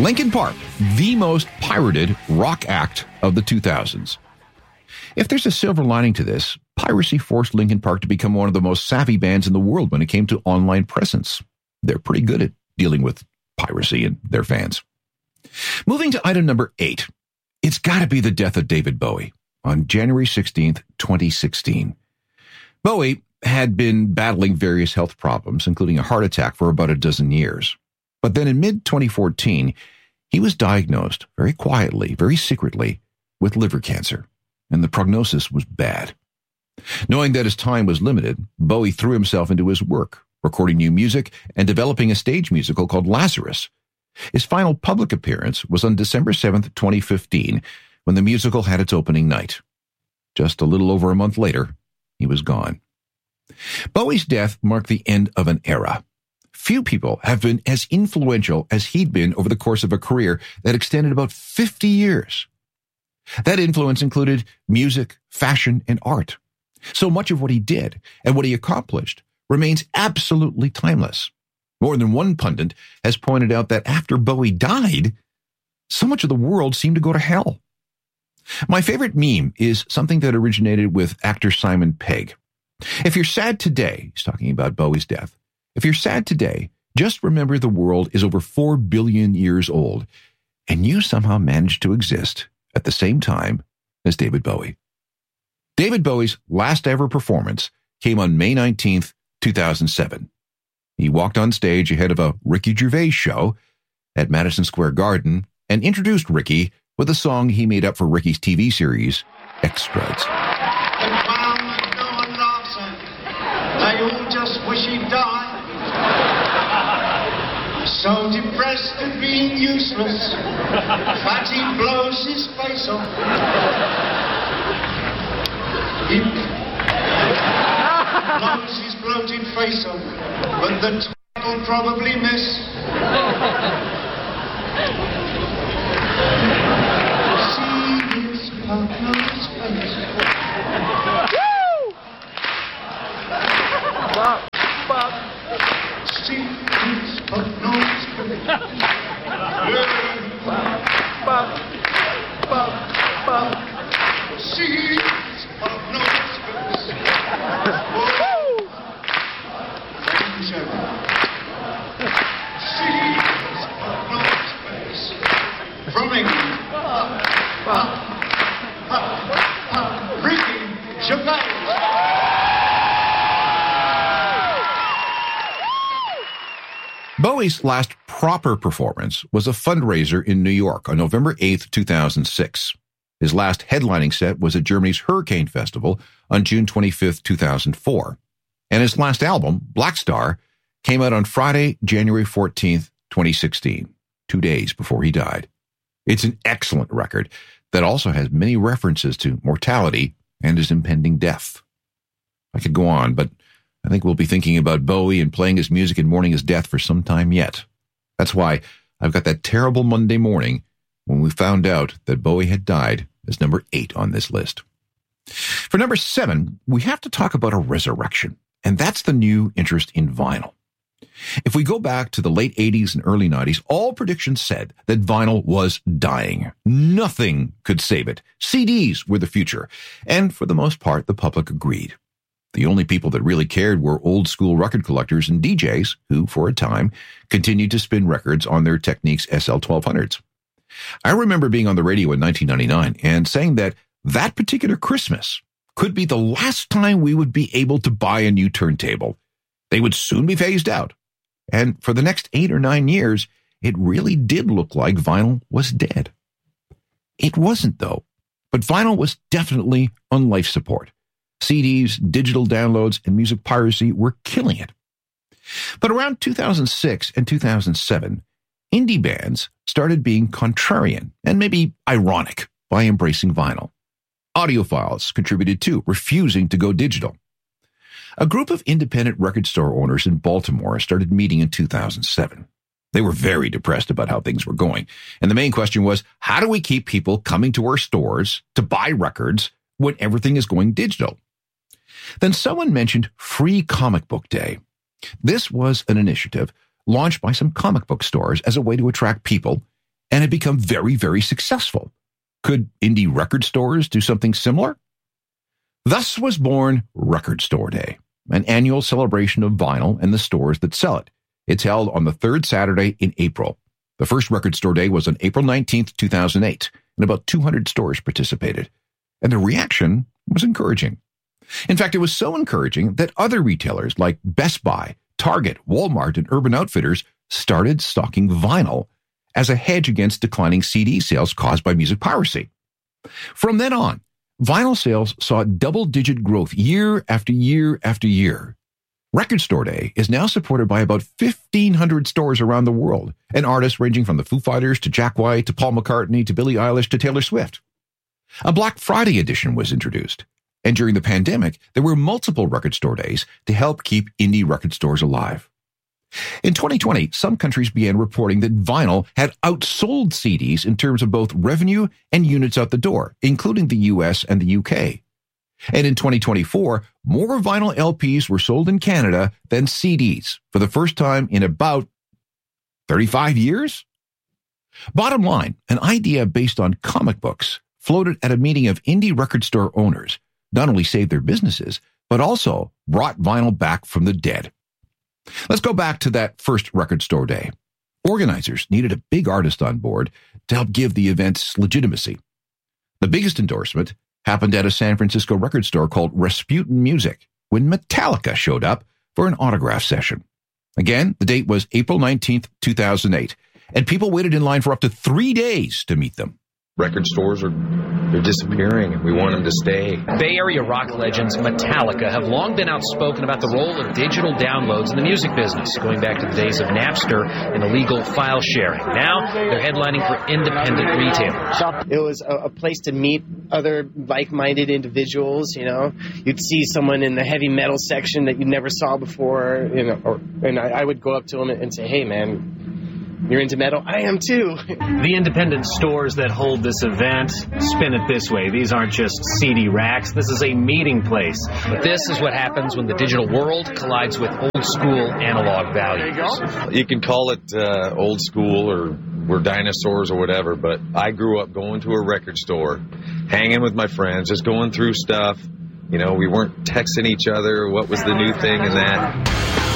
Linkin Park, the most pirated rock act of the 2000s. If there's a silver lining to this, piracy forced Linkin Park to become one of the most savvy bands in the world when it came to online presence. They're pretty good at dealing with piracy and their fans. Moving to item number 8. It's got to be the death of David Bowie on January 16th, 2016. Bowie had been battling various health problems, including a heart attack, for about a dozen years. But then in mid-2014, he was diagnosed very quietly, very secretly, with liver cancer, and the prognosis was bad. Knowing that his time was limited, Bowie threw himself into his work, recording new music and developing a stage musical called Lazarus. His final public appearance was on December 7th, 2015, when the musical had its opening night. Just a little over a month later, he was gone. Bowie's death marked the end of an era. Few people have been as influential as he'd been over the course of a career that extended about 50 years. That influence included music, fashion, and art. So much of what he did and what he accomplished remains absolutely timeless. More than one pundit has pointed out that after Bowie died, so much of the world seemed to go to hell. My favorite meme is something that originated with actor Simon Pegg. If you're sad today, he's talking about Bowie's death, if you're sad today, just remember the world is over 4 billion years old, and you somehow managed to exist at the same time as David Bowie. David Bowie's last ever performance came on May 19th, 2007. He walked on stage ahead of a Ricky Gervais show at Madison Square Garden and introduced Ricky with a song he made up for Ricky's TV series, Extras. They all just wish he'd die. So depressed at being useless, Fatty blows his face off. He blows his bloated face off, but the title probably miss. See his partner's face. See his partner's face. See his partner's face. From England, Ricky Gervais. Bowie's last proper performance was a fundraiser in New York on November 8th, 2006. His last headlining set was at Germany's Hurricane Festival on June 25th, 2004. And his last album, Black Star, came out on Friday, January 14th, 2016, 2 days before he died. It's an excellent record that also has many references to mortality and his impending death. I could go on, but I think we'll be thinking about Bowie and playing his music and mourning his death for some time yet. That's why I've got that terrible Monday morning when we found out that Bowie had died as number 8 on this list. For number 7, we have to talk about a resurrection, and that's the new interest in vinyl. If we go back to the late 80s and early 90s, all predictions said that vinyl was dying. Nothing could save it. CDs were the future, and for the most part, the public agreed. The only people that really cared were old-school record collectors and DJs who, for a time, continued to spin records on their Technics SL-1200s. I remember being on the radio in 1999 and saying that that particular Christmas could be the last time we would be able to buy a new turntable. They would soon be phased out. And for the next 8 or 9 years, it really did look like vinyl was dead. It wasn't, though. But vinyl was definitely on life support. CDs, digital downloads, and music piracy were killing it. But around 2006 and 2007, indie bands started being contrarian and maybe ironic by embracing vinyl. Audiophiles contributed too, refusing to go digital. A group of independent record store owners in Baltimore started meeting in 2007. They were very depressed about how things were going. And the main question was, how do we keep people coming to our stores to buy records when everything is going digital? Then someone mentioned Free Comic Book Day. This was an initiative launched by some comic book stores as a way to attract people and had become very, very successful. Could indie record stores do something similar? Thus was born Record Store Day, an annual celebration of vinyl and the stores that sell it. It's held on the third Saturday in April. The first Record Store Day was on April 19th, 2008, and about 200 stores participated. And the reaction was encouraging. In fact, it was so encouraging that other retailers like Best Buy, Target, Walmart, and Urban Outfitters started stocking vinyl as a hedge against declining CD sales caused by music piracy. From then on, vinyl sales saw double-digit growth year after year after year. Record Store Day is now supported by about 1,500 stores around the world, and artists ranging from the Foo Fighters to Jack White to Paul McCartney to Billie Eilish to Taylor Swift. A Black Friday edition was introduced, and during the pandemic, there were multiple Record Store Days to help keep indie record stores alive. In 2020, some countries began reporting that vinyl had outsold CDs in terms of both revenue and units out the door, including the US and the UK. And in 2024, more vinyl LPs were sold in Canada than CDs for the first time in about 35 years? Bottom line, an idea based on comic books floated at a meeting of indie record store owners not only saved their businesses, but also brought vinyl back from the dead. Let's go back to that first Record Store Day. Organizers needed a big artist on board to help give the events legitimacy. The biggest endorsement happened at a San Francisco record store called Rasputin Music when Metallica showed up for an autograph session. Again, the date was April 19th, 2008, and people waited in line for up to 3 days to meet them. Record stores they're disappearing, and we want them to stay. Bay Area rock legends Metallica have long been outspoken about the role of digital downloads in the music business, going back to the days of Napster and illegal file sharing. Now, they're headlining for independent retailers. It was a place to meet other like-minded individuals, you know. You'd see someone in the heavy metal section that you never saw before, you know, and I would go up to them and say, hey, man, you're into metal? I am too. The independent stores that hold this event spin it this way. These aren't just CD racks. This is a meeting place. But this is what happens when the digital world collides with old school analog values. You can call it old school or we're dinosaurs or whatever, but I grew up going to a record store, hanging with my friends, just going through stuff. You know, we weren't texting each other. What was the new thing and that?